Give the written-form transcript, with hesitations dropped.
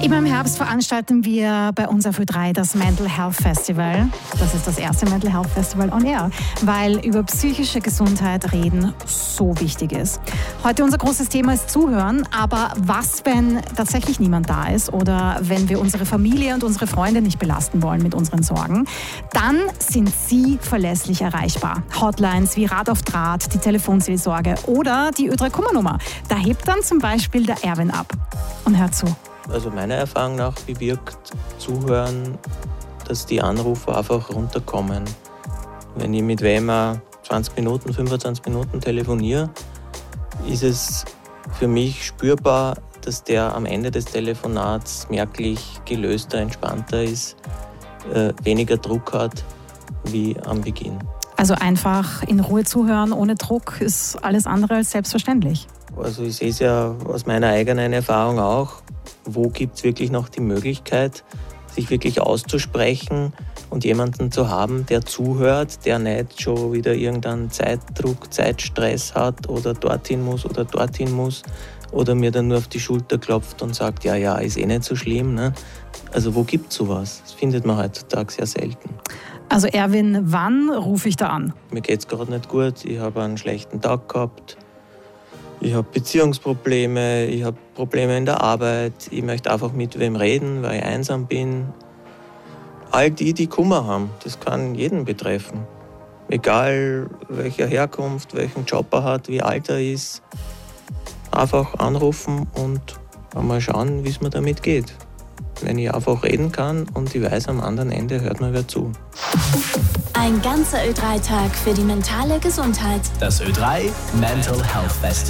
Immer im Herbst veranstalten wir bei uns auf Ö3 das Mental Health Festival. Das ist das erste Mental Health Festival on Air, weil über psychische Gesundheit reden so wichtig ist. Heute unser großes Thema ist Zuhören, aber was, wenn tatsächlich niemand da ist oder wenn wir unsere Familie und unsere Freunde nicht belasten wollen mit unseren Sorgen? Dann sind Sie verlässlich erreichbar. Hotlines wie Rat auf Draht, die Telefonseelsorge oder die Ö3 Kummernummer. Da hebt dann zum Beispiel der Erwin ab und hört zu. Also meiner Erfahrung nach bewirkt Zuhören, dass die Anrufer einfach runterkommen. Wenn ich mit wem 20 Minuten, 25 Minuten telefoniere, ist es für mich spürbar, dass der am Ende des Telefonats merklich gelöster, entspannter ist, weniger Druck hat wie am Beginn. Also einfach in Ruhe zuhören, ohne Druck, ist alles andere als selbstverständlich. Also ich sehe es ja aus meiner eigenen Erfahrung auch. Wo gibt es wirklich noch die Möglichkeit, sich wirklich auszusprechen und jemanden zu haben, der zuhört, der nicht schon wieder irgendeinen Zeitdruck, Zeitstress hat oder dorthin muss oder mir dann nur auf die Schulter klopft und sagt, ja, ist eh nicht so schlimm. Ne? Also wo gibt es sowas? Das findet man heutzutage sehr selten. Also Erwin, wann rufe ich da an? Mir geht es gerade nicht gut, ich habe einen schlechten Tag gehabt. Ich habe Beziehungsprobleme, ich habe Probleme in der Arbeit, ich möchte einfach mit wem reden, weil ich einsam bin. All die Kummer haben, das kann jeden betreffen. Egal welcher Herkunft, welchen Job er hat, wie alt er ist. Einfach anrufen und mal schauen, wie es mir damit geht. Wenn ich einfach reden kann und ich weiß, am anderen Ende hört mir wer zu. Ein ganzer Ö3-Tag für die mentale Gesundheit. Das Ö3 Mental Health Festival.